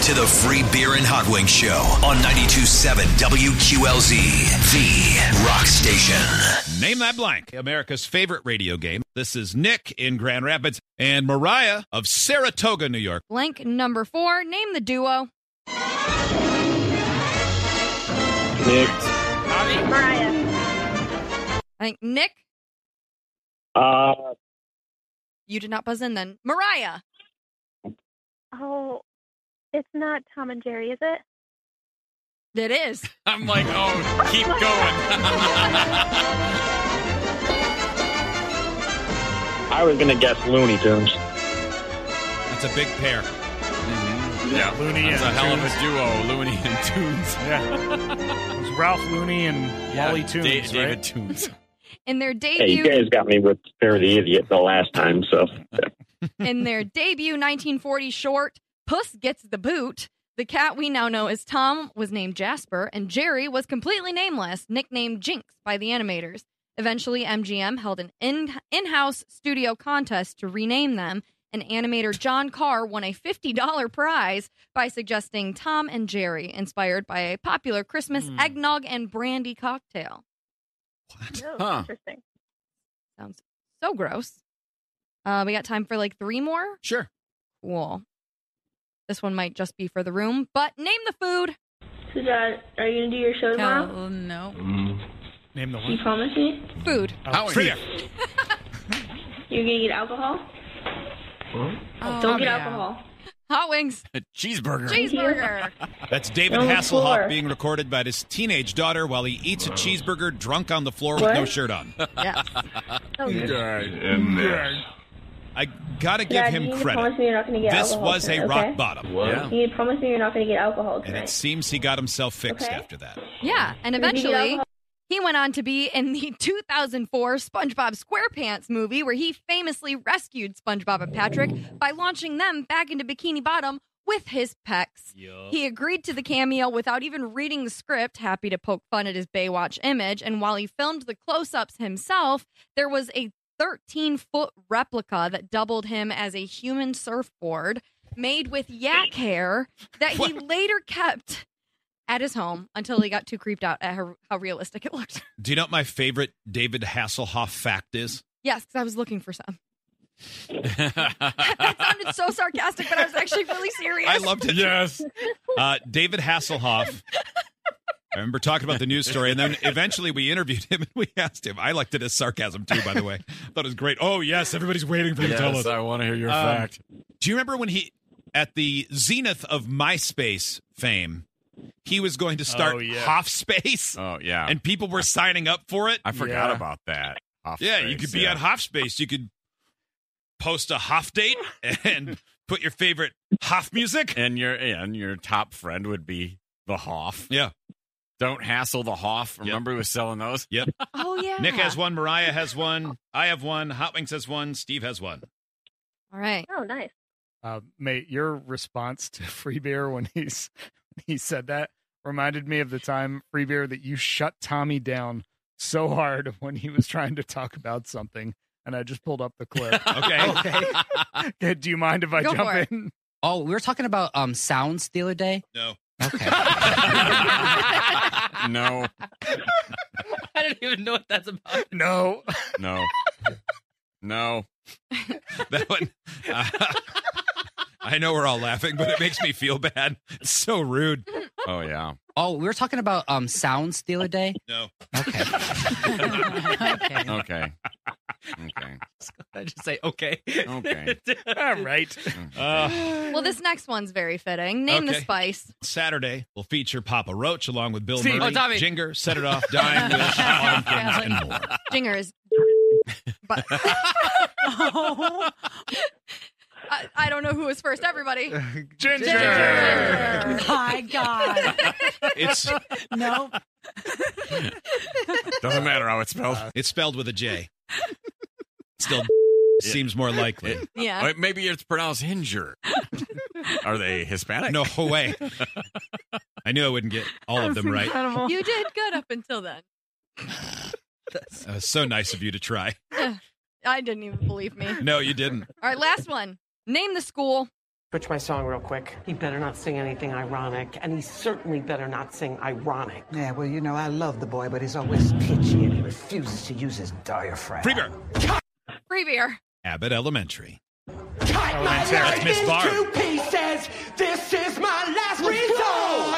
to the Free Beer and Hot Wings Show on 92.7 WQLZ, the rock station. Name That Blank, America's favorite radio game. This is Nick in Grand Rapids and Mariah of Saratoga, New York. Blank number 4. Name the duo. Nick. Mariah. I think Nick. You did not buzz in then. Mariah. Oh, it's not Tom and Jerry, is it? It is. I'm like, oh, keep going. I was going to guess Looney Tunes. That's a big pair. Yeah, Looney That's and a hell of Tunes. a duo, Looney and Tunes. Yeah. It was Ralph Looney and Wally Tunes, David right? Tunes. In their Hey, you debut, guys got me with Fair the Idiot the last time, so. in their debut 1940 short, Puss Gets the Boot, the cat we now know as Tom was named Jasper, and Jerry was completely nameless, nicknamed Jinx by the animators. Eventually, MGM held an in-house studio contest to rename them, and animator John Carr won a $50 prize by suggesting Tom and Jerry, inspired by a popular Christmas eggnog and brandy cocktail. Oh, Huh. interesting. Sounds so gross. We got time for like 3 more? Sure. Cool. This one might just be for the room, but name the food. So, Dad, are you going to do your show tomorrow? Oh, no. Name the You one. promise me? Food. How Free. You're going to get alcohol? Oh, Don't get yeah. alcohol. Hot wings. Cheeseburger. Cheeseburger. That's David On the Hasselhoff floor. being recorded by his teenage daughter while he eats a cheeseburger drunk on the floor with What? no shirt on. Yes. Oh, good. I gotta give Dad, him you need to promise credit. me you're not going to get This alcohol was a tonight, rock okay? bottom. Yeah. You need to promise me you're not going to get alcohol And tonight. it seems he got himself fixed Okay. after that. Yeah, and Did you get eventually alcohol? he went on to be in the 2004 SpongeBob SquarePants movie, where he famously rescued SpongeBob and Patrick by launching them back into Bikini Bottom with his pecs. He agreed to the cameo without even reading the script, happy to poke fun at his Baywatch image. And while he filmed the close-ups himself, there was a 13-foot replica that doubled him as a human surfboard made with yak hair that he later kept at his home until he got too creeped out at how realistic it looked. Do you know what my favorite David Hasselhoff fact is? Yes, because I was looking for some. That sounded so sarcastic, but I was actually really serious. I loved it. Yes. David Hasselhoff. I remember talking about the news story, and then eventually we interviewed him and we asked him. I liked it as sarcasm too, by the way. Thought it was great. Oh yes, everybody's waiting for you to tell us. Yes, I want to hear your fact. Do you remember when he, at the zenith of MySpace fame, he was going to start Oh, yeah. HoffSpace, Oh, yeah. and people were signing up for it? I forgot Yeah. about that. Off Yeah, you space, could be yeah. on HoffSpace. You could post a Hoff date and put your favorite Hoff music. And your top friend would be the Hoff. Yeah. Don't hassle the Hoff. Remember he was selling those? Yep. Oh, yeah. Nick has one. Mariah has one. I have one. Hot Wings has one. Steve has one. All right. Oh, nice. Mate, your response to Free Beer when he said that reminded me of the time, Free Beer, that you shut Tommy down so hard when he was trying to talk about something. And I just pulled up the clip. Okay. Okay, do you mind if I Go for jump it. in? Oh, we were talking about sounds the other day. No. Okay. No. I don't even know what that's about. No. No. No. That one. I know we're all laughing, but it makes me feel bad. It's so rude. Oh, yeah. Oh, we were talking about sounds the other day. No. Okay. Okay. Okay. Okay. I just say okay. Okay. All right. Well, this next one's very fitting. Name the Okay. spice. Saturday will feature Papa Roach along with Bill Steve. Murray, Oh, Tommy. Jinger, Set It Off, Dying Wish, Autumn Kings, and more. Jinger is. But I don't know who was first. Everybody. Ginger. My God. It's Nope. Doesn't matter how it's spelled. it's spelled with a J. Still seems more likely. Yeah. Or maybe it's pronounced Hinger. Are they Hispanic? No way. I knew I wouldn't get all of them right. You did good up until then. So nice of you to try. I didn't even believe me. No, you didn't. All right, last one. Name the school. Switch my song real quick. He better not sing anything ironic, and he certainly better not sing ironic. Yeah, well, you know, I love the boy, but he's always pitchy and he refuses to use his diaphragm. Free beer. Free beer. Abbott Elementary. Cut my That's Miss life Barb. into pieces. This